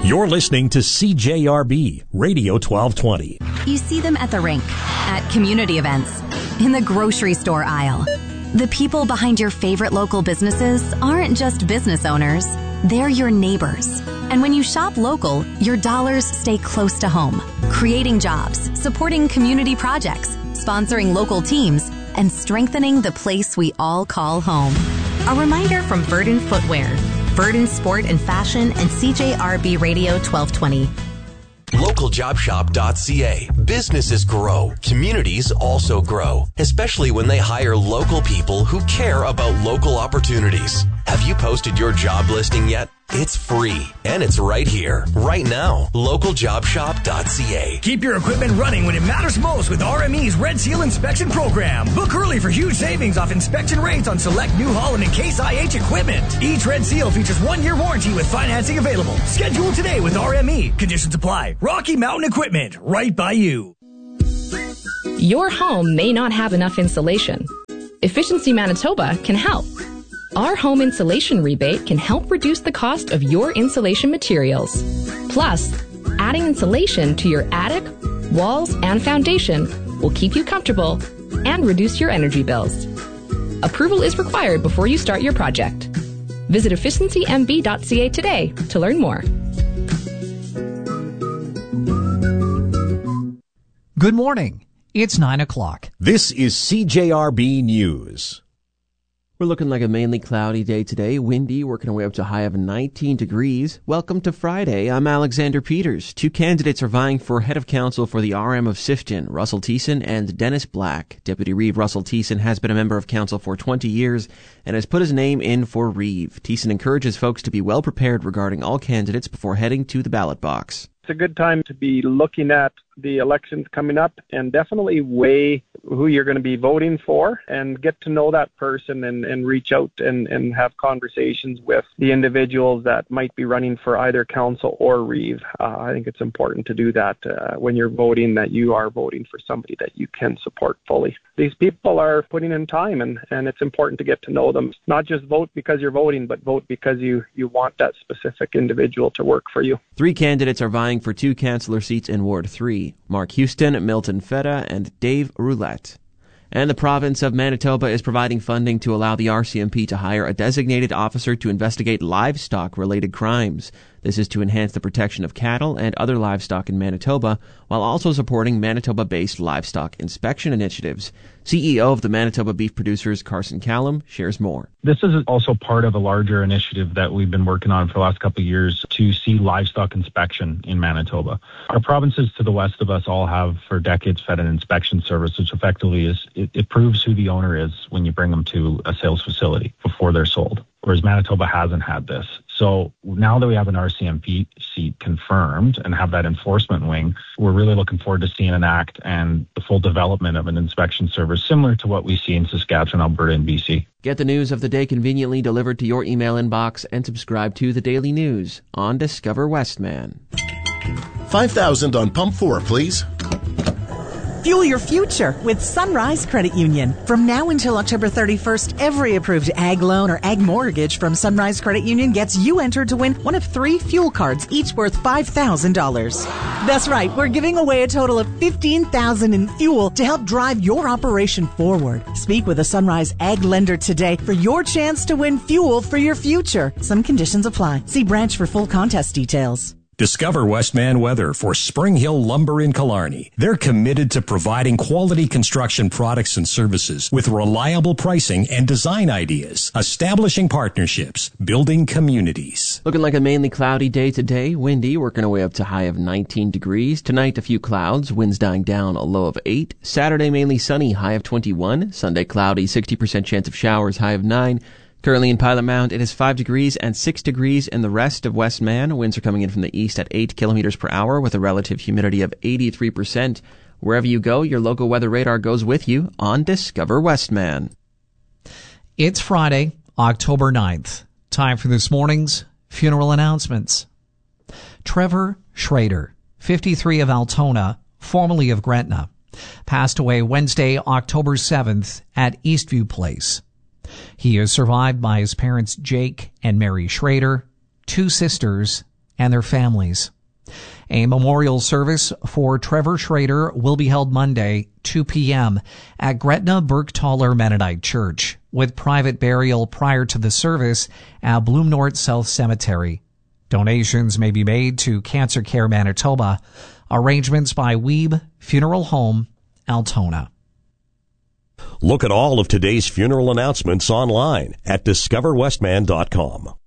You're listening to CJRB Radio 1220. You see them at the rink, at community events, in the grocery store aisle. The people behind your favorite local businesses aren't just business owners. They're your neighbors. And when you shop local, your dollars stay close to home, creating jobs, supporting community projects, sponsoring local teams, and strengthening the place we all call home. A reminder from Verdon Footwear, Verdon Sport and Fashion, and CJRB Radio 1220. LocalJobShop.ca. Businesses grow. Communities also grow, especially when they hire local people who care about local opportunities. Have you posted your job listing yet? It's free, and it's right here, right now. LocalJobShop.ca. Keep your equipment running when it matters most with RME's Red Seal Inspection Program. Book early for huge savings off inspection rates on select New Holland and Case IH equipment. Each Red Seal features 1-year warranty with financing available. Schedule today with RME. Conditions apply. Rocky Mountain Equipment, right by you. Your home may not have enough insulation. Efficiency Manitoba can help. Our home insulation rebate can help reduce the cost of your insulation materials. Plus, adding insulation to your attic, walls, and foundation will keep you comfortable and reduce your energy bills. Approval is required before you start your project. Visit efficiencymb.ca today to learn more. Good morning. It's 9 o'clock. This is CJRB News. We're looking like a mainly cloudy day today, windy, working our way up to a high of 19 degrees. Welcome to Friday. I'm Alexander Peters. Two candidates are vying for head of council for the RM of Sifton, Russell Thiessen and Dennis Black. Deputy Reeve Russell Thiessen has been a member of council for 20 years and has put his name in for Reeve. Thiessen encourages folks to be well prepared regarding all candidates before heading to the ballot box. It's a good time to be looking at the elections coming up and definitely weigh who you're going to be voting for and get to know that person and reach out and have conversations with the individuals that might be running for either council or Reeve. I think it's important to do that when you're voting, that you are voting for somebody that you can support fully. These people are putting in time and it's important to get to know them. Not just vote because you're voting, but vote because you want that specific individual to work for you. 3 candidates are vying for 2 councillor seats in Ward 3. Mark Houston, Milton Feta, and Dave Roulette. And the province of Manitoba is providing funding to allow the RCMP to hire a designated officer to investigate livestock-related crimes. This is to enhance the protection of cattle and other livestock in Manitoba, while also supporting Manitoba-based livestock inspection initiatives. CEO of the Manitoba Beef Producers, Carson Callum, shares more. This is also part of a larger initiative that we've been working on for the last couple of years to see livestock inspection in Manitoba. Our provinces to the west of us all have for decades fed an inspection service, which effectively is, it proves who the owner is when you bring them to a sales facility before they're sold, whereas Manitoba hasn't had this. So now that we have an RCMP seat confirmed and have that enforcement wing, we're really looking forward to seeing an act and the full development of an inspection service similar to what we see in Saskatchewan, Alberta, and BC. Get the news of the day conveniently delivered to your email inbox and subscribe to the Daily News on Discover Westman. 5,000 on pump 4, please. Fuel your future with Sunrise Credit Union. From now until October 31st, every approved ag loan or ag mortgage from Sunrise Credit Union gets you entered to win one of 3 fuel cards, each worth $5,000. That's right, we're giving away a total of $15,000 in fuel to help drive your operation forward. Speak with a Sunrise Ag lender today for your chance to win fuel for your future. Some conditions apply. See branch for full contest details. Discover Westman Weather for Spring Hill Lumber in Killarney. They're committed to providing quality construction products and services with reliable pricing and design ideas, establishing partnerships, building communities. Looking like a mainly cloudy day today, windy, working our way up to high of 19 degrees. Tonight, a few clouds, winds dying down, a low of 8. Saturday, mainly sunny, high of 21. Sunday, cloudy, 60% chance of showers, high of 9. Currently in Pilot Mount, it is 5 degrees and 6 degrees in the rest of Westman. Winds are coming in from the east at 8 kilometers per hour with a relative humidity of 83%. Wherever you go, your local weather radar goes with you on Discover Westman. It's Friday, October 9th. Time for this morning's funeral announcements. Trevor Schrader, 53 of Altona, formerly of Gretna, passed away Wednesday, October 7th at Eastview Place. He is survived by his parents Jake and Mary Schrader, 2 sisters, and their families. A memorial service for Trevor Schrader will be held Monday, 2 p.m. at Gretna Bergtaler Mennonite Church, with private burial prior to the service at Bloom North South Cemetery. Donations may be made to Cancer Care Manitoba. Arrangements by Weeb Funeral Home, Altona. Look at all of today's funeral announcements online at discoverwestman.com.